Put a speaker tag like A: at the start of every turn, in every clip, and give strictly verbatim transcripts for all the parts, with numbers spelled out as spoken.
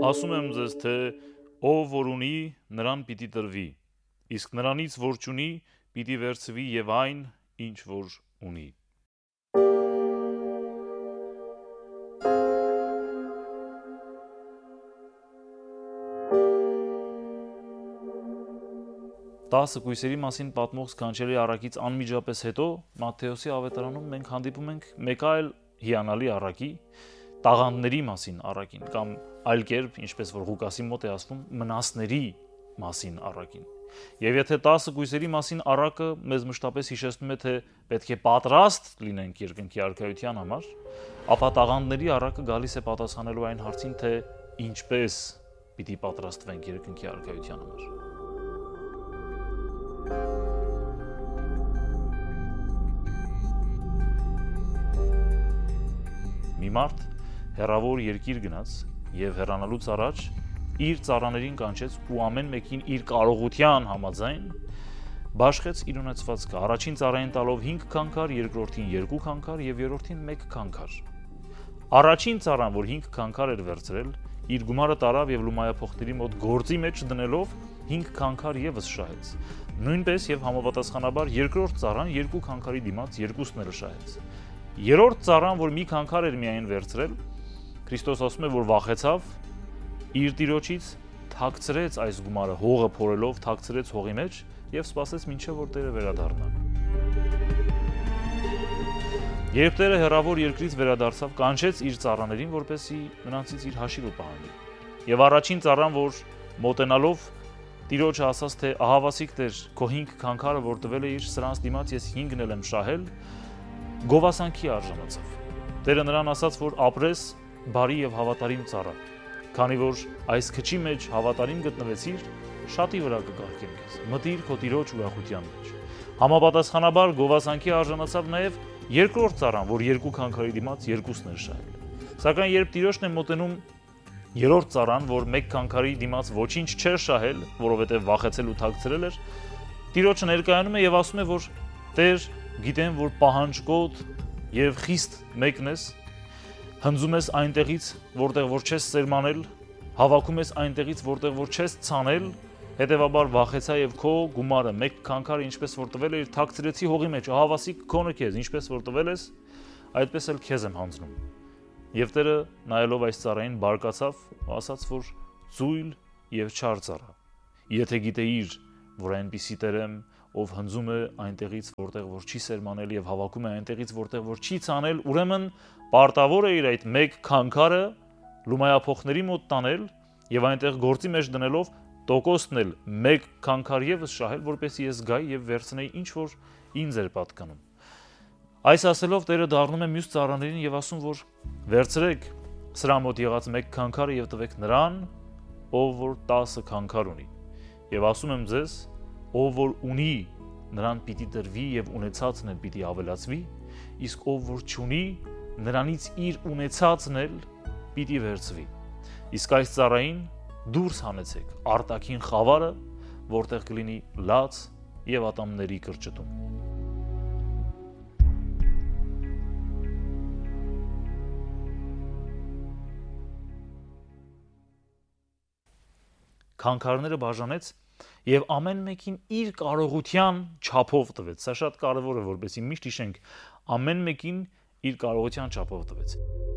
A: Ասում եմ ձեզ, թե ով որ ունի, նրան պիտի տրվի, իսկ նրանից որ չունի, պիտի վերցվի եւ այն, ինչ որ ունի։ Տասը կույսերի մասին պատմող սքանչելի առակից անմիջապես հետո Մատթեոսի ավետարանում մենք հանդիպում ենք մեկ այլ հիանալի առակի, տաղանդների մասին առակին, կամ այլ կերպ, ինչպես որ Ղուկասի մոտ է ասվում, մնասների մասին առակին։ Եվ եթե տասը կույսերի մասին առակը մեզ մշտապես հիշեցնում է, թե պետք է պատրաստ լինենք երկնքի արքայության համար, ապա տաղանդների առակը գալիս է պատասխանելու այն հարցին, թե ինչպես պիտի պատրաստվենք երկնքի արքայության համար։ Մի մարդ հեռավոր երկիր գնաց եւ հեռանալուց առաջ իր ծառաներին կանչեց ու ամեն մեկին իր կարողության համաձայն բաշխեց իր ունեցվածքը, առաջին ծառային տալով հինգ քանքար, երկրորդին երկու քանքար եւ երրորդին մեկ քանքար։ Առաջին ծառան, որ հինգ քանքար էր վերցրել, իր գումարը տարավ եւ լումայափոխների մոտ գործի մեջ դնելով հինգ քանքար եւս շահեց։ Նույնպես եւ համապատասխանաբար երկրորդ ծառան երկու քանքարի դիմաց երկուսն էլ շահեց։ Երրորդ ծառան, որ մի քանքար էր միայն վերցրել, Քրիստոս ասում է, որ վախեցավ իր տիրոջից, թաքցրեց այս գումարը հողը փորելով, թաքցրեց հողի մեջ եւ սպասեց մինչեւ որ Տերը վերադառնա։ Երբ Տերը հեռավոր երկրից վերադարձավ, կանչեց իր ծառաներին, որպեսզի նրանցից իր հաշիվը պահանջի։ Եվ առաջին ծառան, որ մոտենալով տիրոջը ասաց, թե ահավասիկ Տեր, քո հինգ քանքարը, որ տվել է իր սրանց դիմաց, ես հինգն էլ եմ շահել, գովասանքի արժանացավ։ Տերը նրան ասաց, որ ապրես բարի եւ հավատարիմ ծառա, քանի որ այս քչի մեջ հավատարիմ գտնվեցիր, շատի վրա կկարգեմ քեզ։ Մտիր քո տիրոջ ուրախության մեջ։ Համապատասխանաբար գովասանքի արժանացավ նաեւ երկրորդ ծառան, որ երկու քանքարի դիմաց երկուսն էր շահել։ Սակայն երբ տիրոջն է մոտենում երրորդ ծառան, որ մեկ քանքարի դիմաց ոչինչ չէր շահել, որովհետեւ վախեցել ու թաքցրել էր, տիրոջը ներկայանում է եւ ասում է, որ Տեր, գիտեմ, որ պահանջկոտ եւ խիստ մեկն ես, հնձում ես այնտեղից, որտեղ որ չես սերմանել, հավաքում ես այնտեղից, որտեղ որ չես ցանել, հետեւաբար վախեցա եւ քո գումարը մեկ քանքար ինչպես որ տվել էր, թաքցրեցի հողի մեջ, ահավասիկ քոնը քեզ, ինչպես որ տվել ես, այդպես էլ քեզ եմ հանձնում։ Եվ Տերը նայելով այս ծառային բարկացավ, ասաց, որ ծույլ եւ չար ծառա։ Եթե գիտեիր, որ այնպիսի Տեր եմ, ով հնձում է այնտեղից, որտեղ որ չի սերմանել եւ հավաքում է այնտեղից, որտեղ որ չի ցանել, ուրեմն պարտավոր է իր այդ մեկ քանքարը լումայափոխների մոտ տանել եւ այնտեղ գործի մեջ դնելով տոկոսն էլ մեկ քանքար եւս շահել, որպեսզի ես գայի եւ վերցնեի ինչ որ ինձ էր պատկանում։ Այս ասելով Տերը դառնում է մյուս ծառաներին եւ ասում, որ վերցրեք սրա մոտ եղած մեկ քանքարը եւ տվեք նրան, ով որ տասը քանքար ունի։ Եվ ասում եմ ձեզ, ով որ ունի, նրան պիտի տրվի եւ ունեցածն էլ պիտի ավելացվի, իսկ ով որ չունի, նրանից իր ունեցածն էլ պիտի վերցվի։ Իսկ այս ծառային դուրս հանեցեք արտաքին խավարը, որտեղ կլինի լաց եւ ատամների կրճտում։ Քանքարները բաժանեց եւ ամեն մեկին իր կարողության չափով տվեց։ Սա շատ կարեւոր է, որպեսզի միշտ հիշենք, ամեն մեկին իր կարողության չափով տվեց։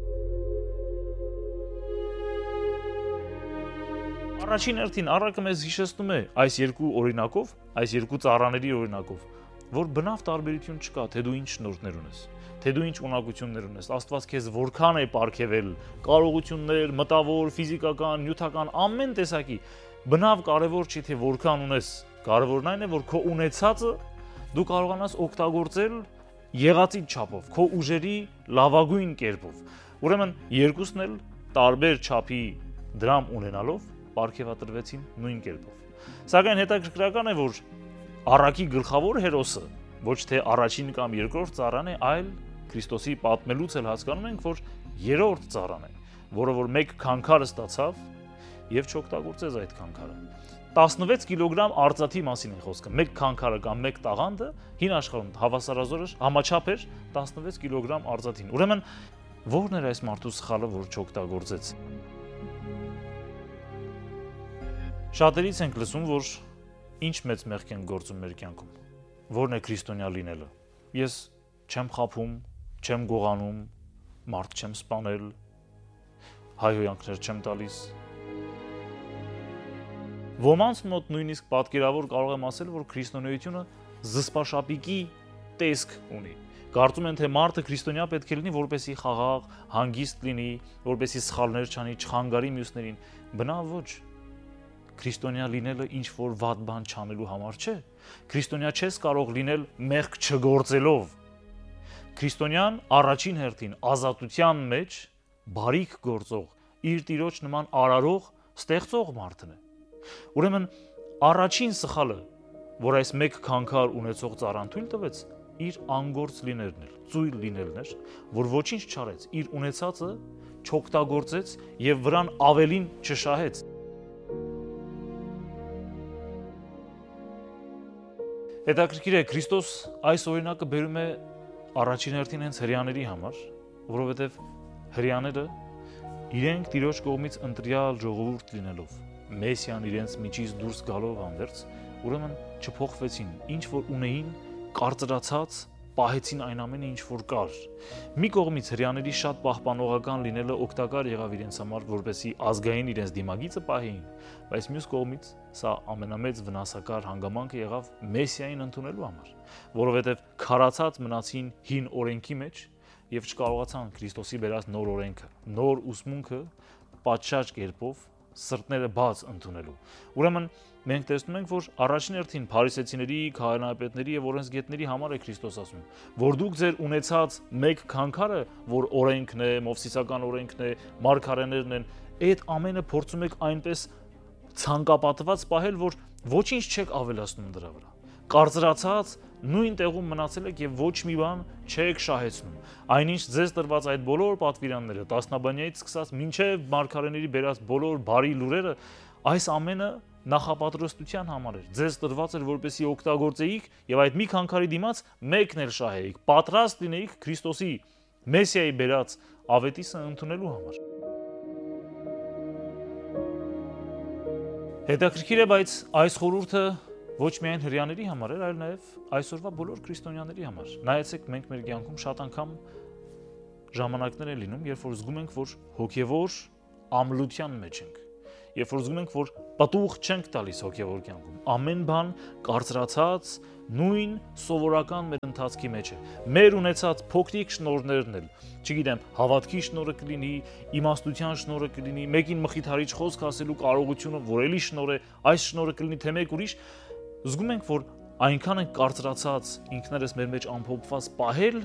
A: Առաջին հերթին առակը մեզ հիշեցնում է այս երկու օրինակով, այս երկու ծառաների օրինակով, որ բնավ տարբերություն չկա, թե դու ինչ շնորհներ ունես, թե դու ինչ ունակություններ ունես, Աստված քեզ որքան է պարգևել, կարողություններ, մտավոր, ֆիզիկական, նյութական, ամեն տեսակի, բնավ կարևոր չի, թե որքան ունես, կարևորն այն է, որ քո ունեցածը դու կարողանաս օգտագործել եղածի չափով, քո ուժերի լավագույն կերպով։ Ուրեմն երկուսն էլ տարբեր չափի դրամ ունենալով պարգևատրվեցին նույն կերպով։ Սակայն հետաքրքրական է, որ առակի գլխավոր հերոսը ոչ թե առաջին կամ երկրորդ ծառան է, այլ Քրիստոսի պատմելուց էլ հասկանում ենք, որ երրորդ ծառան է, որը որ մեկ քանքար ստացավ եւ չօգտագործեց այդ քանքարը։ տասնվեց կիլոգրամ արծաթի մասին է խոսքը։ Մեկ քանքարը կամ մեկ տաղանդը հին աշխարհում հավասարազորը համաչափ էր տասնվեց կիլոգրամ արծաթին։ Ուրեմն ո՞րն էր այս մարդու սխալը, որ չօգտագործեց։ Շատերից ենք լսում, որ ինչ մեծ մեղք են գործում մեր կյանքում, որն է քրիստոնյա լինելը։ Ես չեմ խաբում, չեմ գողանում, մարդ չեմ սպանել, հայհոյանքներ չեմ տալիս։ Ոմանց մոտ նույնիսկ պատկերավոր կարող եմ ասել, որ քրիստոնեությունը զսպաշապիկի տեսք ունի։ Կարծում են, թե մարդը քրիստոնյա պետք է լինի, որպեսզի խաղաղ, հանգիստ լինի, որպեսզի սխալներ չանի, չխանգարի մյուսներին։ Բնավ ոչ։ Քրիստոնյա լինելը ինչ որ վատ բան չանելու համար չէ։ Քրիստոնյա չես կարող լինել մեղք չգործելով։ Քրիստոնյան առաջին հերթին ազատության մեջ բարիք գործող, իր տիրոջ նման արարող, ստեղծող մարդն է։ Ուրեմն առաջին սխալը, որ այս մեկ քանքար ունեցող ծառան թույլ տվեց, իր անգործ լինելն էր, ծույլ լինելն էր, որ ոչինչ չարեց, իր ունեցածը չօգտագործեց եւ վրան ավելին չշահեց։ Հետաքրքիր է, Քրիստոս այս օրինակը բերում է առաջին հերթին հենց հրեաների համար, որովհետև հրեաները իրենք Տիրոջ կողմից ընտրյալ ժողովուրդ լինելով, Մեսիան իրենց միջից դուրս գալով հանդերձ, ուրեմն չփոխվեցին, ինչ որ ունեին, կարծրացած պահեցին այն ամենը, ինչ որ կար։ Մի կողմից հրեաների շատ պահպանողական լինելը օգտակար եղավ իրենց համար, որպեսզի ազգային իրենց դիմագիծը պահեին, բայց մյուս կողմից սա ամենամեծ վնասակար հանգամանքը եղավ Մեսիային ընդունելու համար, որովհետև քարացած մնացին հին օրենքի մեջ եւ չկարողացան Քրիստոսի բերած նոր օրենքը, նոր ուսմունքը պատշաճ կերպով սրտները բաց ընդունելու։ Ուրեմն մենք տեսնում ենք, որ առաջին հերթին փարիսեցիների, քահանայապետների եւ օրենսգետների համար է Քրիստոս ասում, որ դուք ձեր ունեցած մեկ քանքարը, որ օրենքն է, մովսիսական օրենքն է, մարգարեներն են, այդ ամենը փորձում եք այնպես ցանկապատված պահել, որ ոչինչ չեք ավելացնում դրա վրա։ Կարծրացած նույն տեղում մնացել եք եւ ոչ մի բան չեք շահեցնում։ Այնինչ ձեզ տրված այդ բոլոր պատվիրանները, տասնաբանյայից սկսած մինչև մարգարեների բերած բոլոր բարի լուրերը, այս ամենը նախապատրաստության համար էր։ Ձեզ տրված էր, որպեսզի օգտագործեիք եւ այդ մի քանքարի դիմաց մեկն էլ շահեիք, պատրաստ լինեիք Քրիստոսի Մեսիայի բերած ավետիսը ընդունելու համար։ Հետաքրքիր է, բայց այս խորհուրդը ոչ միայն հրեաների համար էր, այլ նաև այսօրվա բոլոր քրիստոնյաների համար։ Նայեցեք, մենք մեր կյանքում շատ անգամ ժամանակներ են լինում, երբ որ զգում ենք, որ հոգևոր ամլության մեջ ենք, երբ որ զգում ենք, որ պտուղ չենք տալիս հոգևոր կյանքում։ Ամեն բան կարծրացած, նույն սովորական մեր ընթացքի մեջ է։ Մեր ունեցած փոքրիկ շնորհներն էլ, չգիտեմ, հավատքի շնորհը կլինի, իմաստության շնորհը կլինի, մեկին մխիթարիչ խոսք ասելու կարողությունը, որ էլի շնորհ է, այս շնորհը կլինի թե մեկ ուրիշ, զգում ենք, որ այնքան ենք կարծրացած ինքներս մեր մեջ ամփոփված պահել,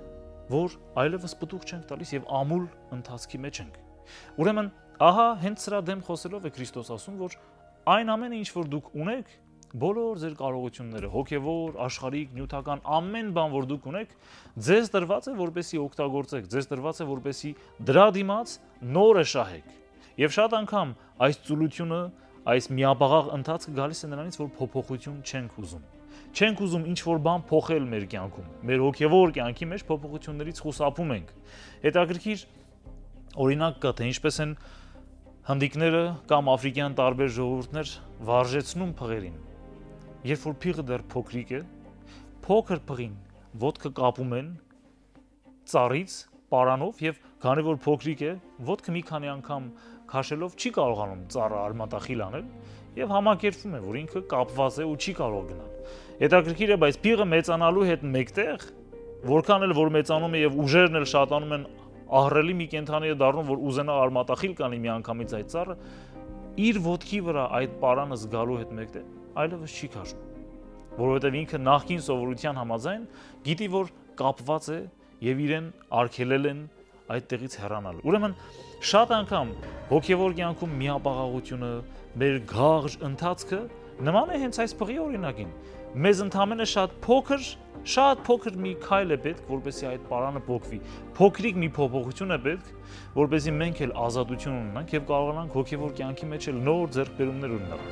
A: որ այլևս պտուղ չենք տալիս եւ ամուլ ընթացքի մեջ ենք։ Ուրեմն, ահա հենց սրա դեմ խոսելով է Քրիստոս ասում, որ այն ամենը, ինչ որ դուք ունեք, բոլոր ձեր կարողությունները, հոգևոր, աշխարհիկ, նյութական ամեն բան, որ դուք ունեք, ձեզ տրված է, որպեսզի օգտագործեք, ձեզ տրված է, որպեսզի դրա դիմաց նորը շահեք։ Եվ շատ անգամ այս ծուլությունը, այս միաբաղաղ ընթացքը գալիս է նրանից, որ փոփոխություն չենք ուզում։ Չենք ուզում ինչ-որ բան փոխել մեր կյանքում։ Մեր հոգևոր կյանքի մեջ փոփոխություններից խուսափում ենք։ Հետաքրքիր օրինակ կա, թե ինչպես են հնդիկները կամ աֆրիկյան տարբեր ժողովուրդներ վարժեցնում փղերին։ Երբ որ փիղը դեռ փոքրիկ է, փոքր փղին ոտքը կապում են ծառից, պարանով եւ քանի որ փոքրիկ է, ոտքը մի քանի անգամ քաշելով չի կարողանում ծառը արմատախիլ անել եւ համակերպվում է, որ ինքը կապված է ու չի կարող գնալ։ Հետաքրքիր է, բայց փիղը մեծանալու հետ մեկտեղ, որքան էլ որ մեծանում է եւ ուժերն էլ շատանում են, ահռելի մի կենդանի է դառնում, որ ուզենա արմատախիլ կանի միանգամից այդ ծառը, իր ոտքի վրա այդ պարանը զգալու հետ մեկտեղ այլևս չի քաշում, որովհետեւ ինքը նախքին սովորության համաձայն գիտի, որ կապված է եւ իրեն արգելել են այդտեղից հեռանալ։ Ուրեմն շատ անգամ հոգևոր կյանքում միապաղաղությունը, մեր գաղժ ընթացքը նման է հենց այս փղի օրինակին։ Մեզ ընդամենը շատ փոքր, շատ փոքր մի քայլ է պետք, որպեսզի այդ պարանը փոխվի։ Փոքրիկ մի փոփոխություն է պետք, որպեսզի մենք էլ ազատություն ունենանք եւ կարողանանք հոգևոր կյանքի մեջ էլ նոր ձեռքբերումներ ունենալ։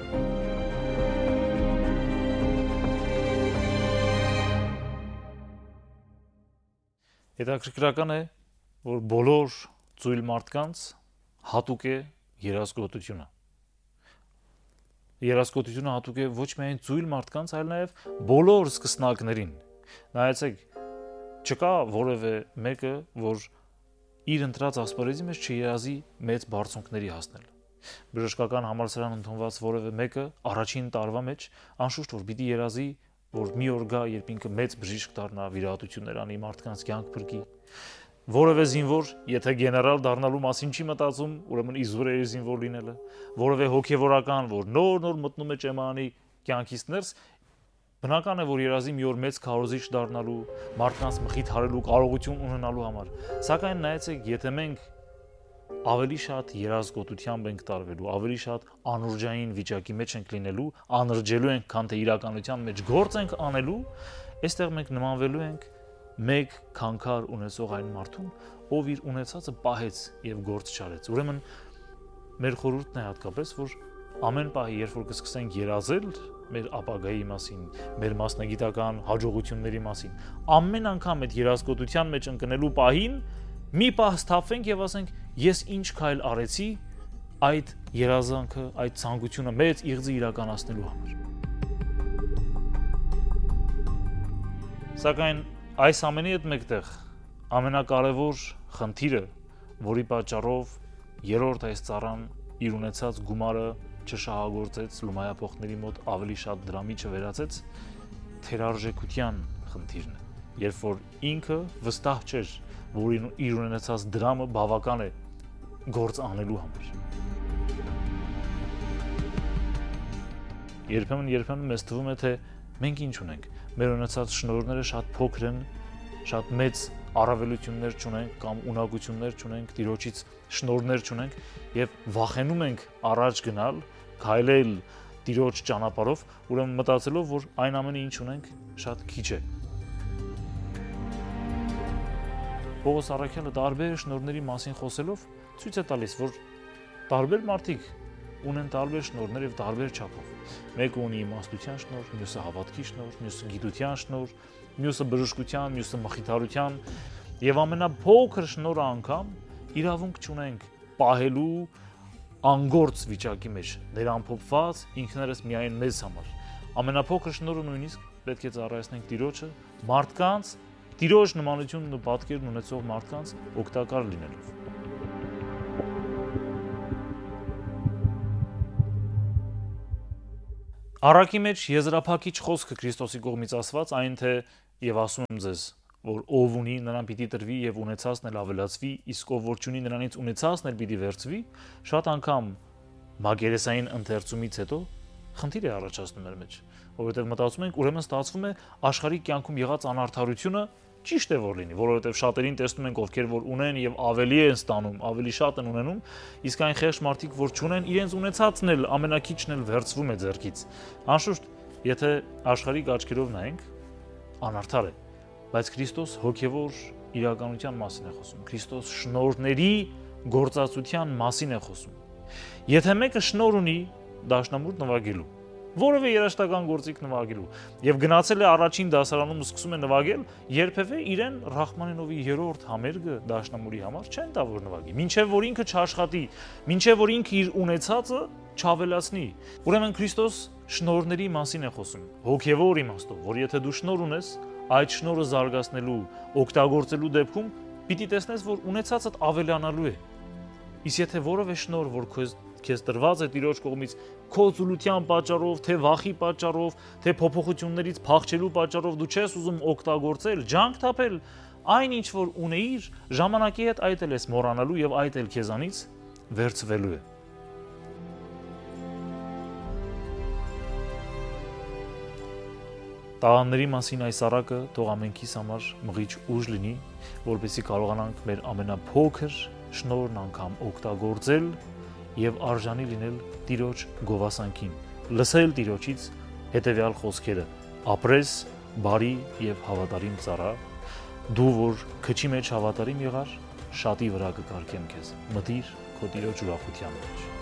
A: Հետաքրքրական է, որ բոլոր ծույլ մարդկանց հատուկ է երազգոտությունը։ երազկոտությունը հատուկ է ոչ միայն ծույլ մարդկանց, այլ նաև բոլոր սկսնակներին։ Նայեցեք, չկա որևէ մեկը, որ իր ընտրած ասպարեզի մեջ չերազի մեծ բարձունքների հասնել։ Բժշկական համալսարան ընդունված որևէ մեկը առաջին տարվա մեջ անշուշտ որ պիտի երազի, որ մի օր գա, երբ ինքը մեծ բժիշկ դառնա, վիրահատություններ անի, մարդկանց կյանք փրկի։ Որևէ զինվոր, եթե գեներալ դառնալու մասին չի մտածում, ուրեմն իզուր է զինվոր լինելը։ Որևէ հոգևորական, որ նոր-նոր մտնում է ճեմարանի կյանքից ներս, բնական է, որ երազի մի օր մեծ քարոզիչ դառնալու, մարդկանց մխիթ հարելու կարողություն ունենալու համար։ Սակայն նայեցեք, եթե մենք ավելի շատ երազգոտությամբ ենք տարվելու, ավելի շատ անուրջային վիճակի մեջ ենք լինելու, անրջելու ենք, քան թե իրականության մեջ գործ ենք անելու, այստեղ մենք նմանվելու ենք մեկ քանքար ունեցող այն մարդուն, ով իր ունեցածը պահեց եւ գործ չարեց։ Ուրեմն մեր խորհուրդն է հատկապես, որ ամեն պահի, երբ որ կսկսենք երազել մեր ապագայի մասին, մեր մասնագիտական հաջողությունների մասին, ամեն անգամ այդ երազգոտության մեջ ընկնելու պահին մի պահ սթափվենք եւ ասենք, ես ինչ քայլ արեցի այդ երազանքը, այդ ցանկությունը մեծ իղձի իրականացնելու համար։ Սակայն այս ամենի հետ մեկտեղ ամենակարևոր խնդիրը, որի պատճառով երրորդ այս ծառան իր ունեցած գումարը չշահագործեց, լումայափոխների մոտ ավելի շատ դրամի չվերածեց, թերարժեքության խնդիրն է, երբ որ ինքը վստահ չէր, որ իր ունեցած դրամը բավական է գործ անելու համար։ Երբեմն երբեմն մեզ թվում է, թե մենք ինչ ունենք, մեր ունեցած շնորհները շատ փոքր են, շատ մեծ առավելություններ չունենք կամ ունակություններ չունենք, Տիրոջից շնորհներ չունենք եւ վախենում ենք առաջ գնալ, քայլել Տիրոջ ճանապարհով, ուրեմն մտածելով, որ այն ամենը ինչ ունենք շատ քիչ է։ Պողոս առաքյալը տարբեր շնորհների մասին խոսելով ցույց է տալիս, որ տարբեր մարդիկ ունեն տարբեր շնորհներ եւ տարբեր չափով։ Մեկը ունի իմաստության շնորհ, մյուսը հավատքի շնորհ, մյուսը գիտության շնորհ, մյուսը բժշկության, մյուսը մխիթարության եւ ամենափոքր շնորհը անգամ իրավունք չունենք պահելու անգործ վիճակի մեջ, ներամփոփված ինքներս միայն մեզ համար։ Ամենափոքր շնորհը նույնիսկ պետք է ծառայեցնենք Տիրոջը, մարդկանց, Տիրոջ նմանությունն ու պատկերն ունեցող մարդկանց օգտակար լինելով։ Առակի մեջ եզրափակիչ խոսքը Քրիստոսի կողմից ասված, այն թե եւ ասում եմ ձեզ, որ ով ունի, նրան պիտի տրվի եւ ունեցածն էլ ավելացվի, իսկ ով որ չունի, նրանից ունեցածն էլ պիտի վերցվի, շատ անգամ մագերեսային ընթերցումից հետո խնդիր է առաջացնում մեր մեջ, որովհետեւ մտածում ենք, ուրեմն ստացվում է աշխարհի կյանքում եղած անարդարությունը ճիշտ է որ լինի, որովհետեւ շատերին տեսնում ենք, ովքեր որ ունեն եւ ավելի են ստանում, ավելի շատ են ունենում, իսկ այն խեղճ մարդիկ, որ չունեն, իրենց ունեցածն էլ ամենակիչն էլ վերցվում է ձեռքից։ Անշուշտ, եթե աշխարհի աչքերով նայենք, անարդար է, բայց Քրիստոս հոգևոր իրականության մասին է խոսում։ Քրիստոս շնորհների գործածության մասին է խոսում։ Եթե մեկը շնորհ ունի դաշնամուրտ նվագելու, որևէ երաժշտական գործիք նվագելու եւ գնացել է առաջին դասարանում ու սկսում է նվագել, երբևէ իրեն Ռախմանինովի երրորդ համերգը դաշնամուրի համար չեն տա որ նվագի, մինչեւ որ ինքը չաշխատի, մինչեւ որ ինքը իր ունեցածը չավելացնի։ Ուրեմն Քրիստոս շնորհների մասին է խոսում, հոգևոր իմաստով, որ եթե դու շնորհ ունես, այդ շնորհը զարգացնելու, օգտագործելու դեպքում պիտի տեսնես, որ ունեցածդ ավելանալու է։ Իսկ եթե որևէ շնորհ, որ քեզ քեզ տրված է Տիրոջ կողմից քո ծուլության պատճառով, թե վախի պատճառով, թե փոփոխություններից փախչելու պատճառով դու չես ուզում օգտագործել, ջանք թափել, այն ինչ որ ունեիր, ժամանակի հետ այդ էլ ես մոռանալու եւ այդ էլ քեզանից վերցվելու է։ Տաղանդների մասին այս առակը թող ամենքիս համար մղիչ ուժ լինի, որպեսզի կարողանանք մեր ամենափոքր շնորհն անգամ օգտագործել եւ արժանի լինել Տիրոջ գովասանքին, լսել Տիրոջից հետեւյալ խոսքերը. ապրես բարի եւ հավատարիմ ծառա, դու որ քչի մեջ հավատարիմ եղար, շատի վրա կկարգեմ քեզ, մտիր քո Տիրոջ ուրախության մեջ։